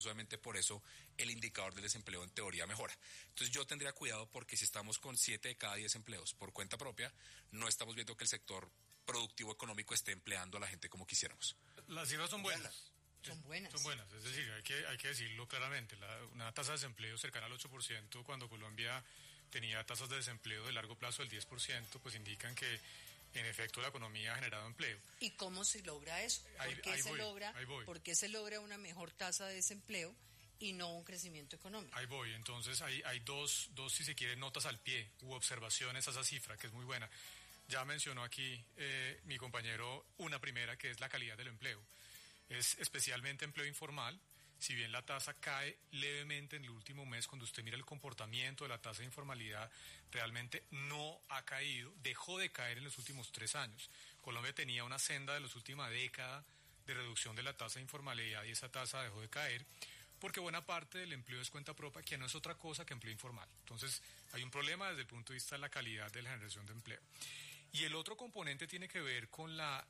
Solamente por eso el indicador del desempleo en teoría mejora. Entonces yo tendría cuidado porque si estamos con 7 de cada 10 empleos por cuenta propia, no estamos viendo que el sector productivo económico esté empleando a la gente como quisiéramos. Las cifras son buenas. Son buenas. Son buenas, es decir, hay que decirlo claramente. Una tasa de desempleo cercana al 8% cuando Colombia tenía tasas de desempleo de largo plazo del 10%, pues indican que en efecto la economía ha generado empleo. ¿Y cómo se logra eso? ¿Por qué se logra una mejor tasa de desempleo y no un crecimiento económico? Ahí voy, entonces hay dos, si se quiere, notas al pie u observaciones a esa cifra, que es muy buena. Ya mencionó aquí mi compañero una primera, que es la calidad del empleo. Es especialmente empleo informal. Si bien la tasa cae levemente en el último mes, cuando usted mira el comportamiento de la tasa de informalidad, realmente no ha caído, dejó de caer en los últimos 3 años. Colombia tenía una senda de las últimas décadas de reducción de la tasa de informalidad y esa tasa dejó de caer, porque buena parte del empleo es cuenta propia, que no es otra cosa que empleo informal. Entonces, hay un problema desde el punto de vista de la calidad de la generación de empleo. Y el otro componente tiene que ver con la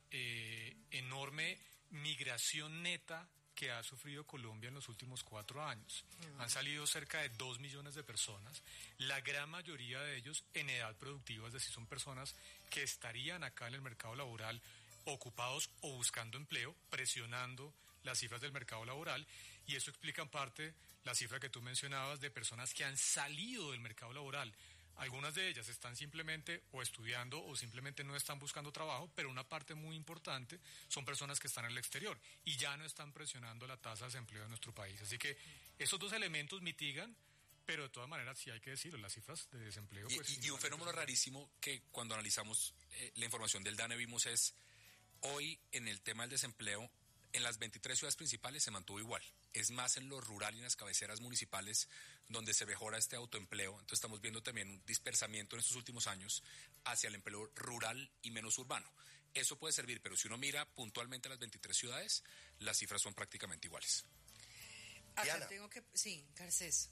enorme migración neta que ha sufrido Colombia en los últimos 4 años. Han salido cerca de 2 millones de personas, la gran mayoría de ellos en edad productiva, es decir, son personas que estarían acá en el mercado laboral ocupados o buscando empleo, presionando las cifras del mercado laboral, y eso explica en parte la cifra que tú mencionabas de personas que han salido del mercado laboral. Algunas de ellas están simplemente o estudiando o simplemente no están buscando trabajo, pero una parte muy importante son personas que están en el exterior y ya no están presionando la tasa de desempleo de nuestro país. Así que esos dos elementos mitigan, pero de todas maneras sí hay que decirlo, las cifras de desempleo... Y un fenómeno rarísimo que cuando analizamos la información del DANE vimos es, hoy en el tema del desempleo, en las 23 ciudades principales se mantuvo igual. Es más en lo rural y en las cabeceras municipales donde se mejora este autoempleo. Entonces estamos viendo también un dispersamiento en estos últimos años hacia el empleo rural y menos urbano. Eso puede servir, pero si uno mira puntualmente las 23 ciudades, las cifras son prácticamente iguales. Acá tengo que... Sí, Garcés.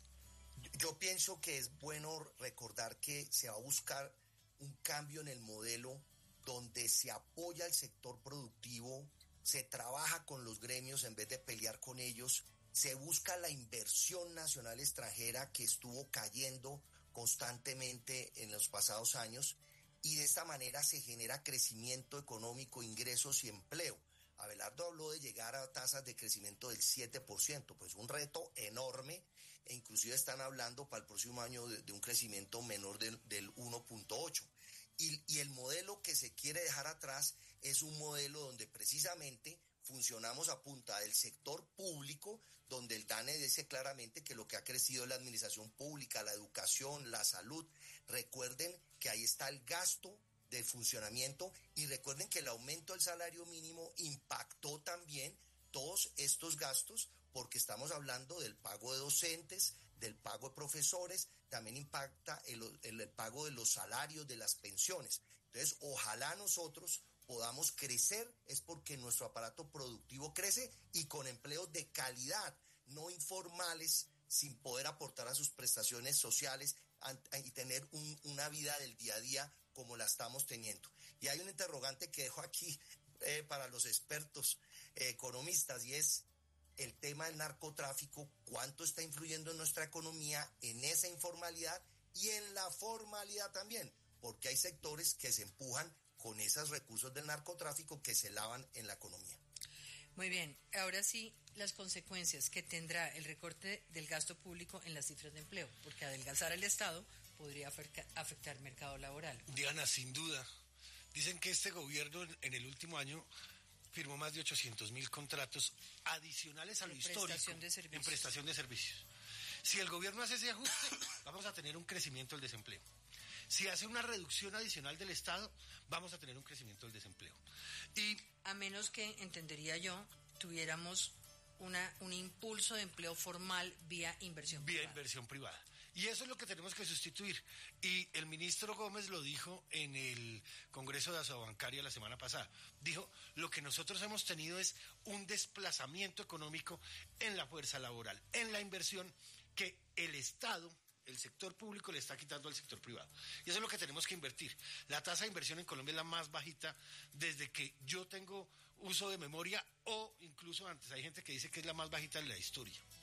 Yo pienso que es bueno recordar que se va a buscar un cambio en el modelo donde se apoya al sector productivo, se trabaja con los gremios en vez de pelear con ellos, se busca la inversión nacional extranjera que estuvo cayendo constantemente en los pasados años y de esta manera se genera crecimiento económico, ingresos y empleo. Abelardo habló de llegar a tasas de crecimiento del 7%, pues un reto enorme, e inclusive están hablando para el próximo año de un crecimiento menor del 1.8%. Y el modelo que se quiere dejar atrás es un modelo donde precisamente funcionamos a punta del sector público, donde el DANE dice claramente que lo que ha crecido es la administración pública, la educación, la salud. Recuerden que ahí está el gasto de funcionamiento y recuerden que el aumento del salario mínimo impactó también todos estos gastos, porque estamos hablando del pago de docentes, del pago de profesores, también impacta el pago de los salarios, de las pensiones. Entonces, ojalá nosotros podamos crecer, es porque nuestro aparato productivo crece y con empleos de calidad, no informales, sin poder aportar a sus prestaciones sociales y tener una vida del día a día como la estamos teniendo. Y hay un interrogante que dejo aquí para los expertos economistas, y es el tema del narcotráfico, cuánto está influyendo en nuestra economía, en esa informalidad y en la formalidad también, porque hay sectores que se empujan con esos recursos del narcotráfico que se lavan en la economía. Muy bien, ahora sí, las consecuencias que tendrá el recorte del gasto público en las cifras de empleo, porque adelgazar el Estado podría afectar el mercado laboral. Diana, sin duda. Dicen que este gobierno en el último año firmó más de 800.000 contratos adicionales a lo histórico en prestación de servicios. Si el gobierno hace ese ajuste, vamos a tener un crecimiento del desempleo. Si hace una reducción adicional del Estado, vamos a tener un crecimiento del desempleo. Y a menos que, entendería yo, tuviéramos un impulso de empleo formal vía inversión privada. Vía inversión privada. Y eso es lo que tenemos que sustituir. Y el ministro Gómez lo dijo en el Congreso de Asobancaria la semana pasada. Dijo, lo que nosotros hemos tenido es un desplazamiento económico en la fuerza laboral, en la inversión que el Estado, el sector público le está quitando al sector privado. Y eso es lo que tenemos que invertir. La tasa de inversión en Colombia es la más bajita desde que yo tengo uso de memoria, o incluso antes. Hay gente que dice que es la más bajita de la historia.